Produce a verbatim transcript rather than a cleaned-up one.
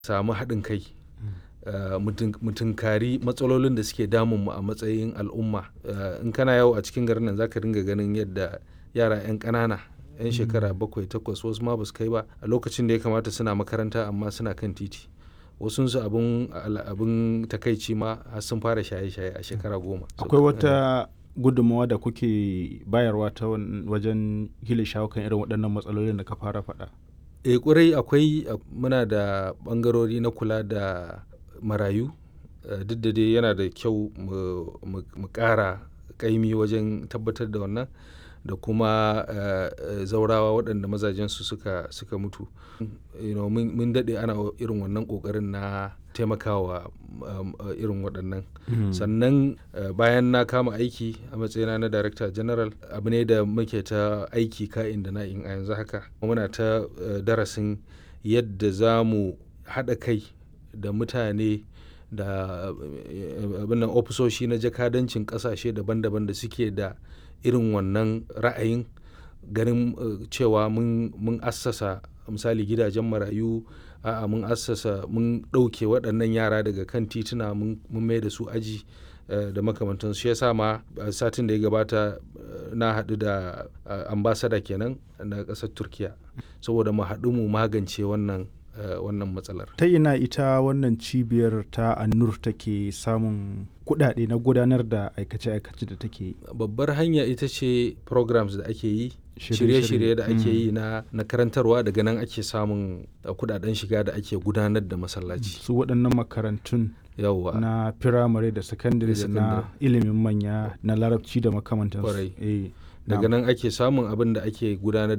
samu haɗin kai. Uh, mu tunkari matsalolin da suke damunmu a matsayin al'umma. Uh, in kana yawo a cikin garin nan zaka dinga ganin yadda yara 'yan ƙanana 'yan shekara bakwai takwas wasu ma basu kai ba a lokacin da ya kamata suna makaranta amma suna kan titi. Wasunsu abin abin takaici ma har sun fara shaye-shaye a shekara goma. Akwai wata gudunmawa da kuke bayarwa ta wajen hila shawo kan irin waɗannan matsalolin da ka fara faɗa? Eh ƙwarai akwai. Muna da ɓangarori na kula da marayu. Uh, duk da dai yana da kyau mu ƙara ƙaimi wajen tabbatar da wannan da kuma uh, zaurawa waɗanda mazajensu suka, suka mutu. You know, mun daɗe ana irin wannan ƙoƙarin na taimakawa um, uh, irin waɗannan. Mm-hmm. Sannan uh, bayan na kama aiki a matsayina na Director General, abu ne da muke ta aiki ka'in da na'in a yanzu haka. Muna ta uh, darasin yadda za mu haɗa kai da mutane da abin uh, ofisoshi na jakadancin ƙasashe daban-daban da suke da irin wannan ra'ayin ganin uh, cewa mun, mun assasa misali gidajen marayu, a'a mun assasa mun ɗauke waɗannan yara daga kan tituna mun mai da su aji uh, da makamantansu. Shi yasa ma uh, satin da ya gabata uh, na haɗu da uh, ambasada kenan na ƙasar Turkiya saboda mu haɗu mu magance wannan uh, wannan matsalar. Ta ina ita wannan cibiyar ta An-Nur take samun kuɗaɗe na gudanar da aikace-aikace da take yi? Babbar hanya ita ce programs da ake yi, shirye-shirye da ake yi na, na karantarwa, daga nan ake samun kuɗaɗen shiga da ake gudanar da masallaci. Su waɗannan makarantun yawwa na firamare da sakandare da na ilimin manya na larabci da makamantansu. Eh, daga nan ake samun abin da ake gudanar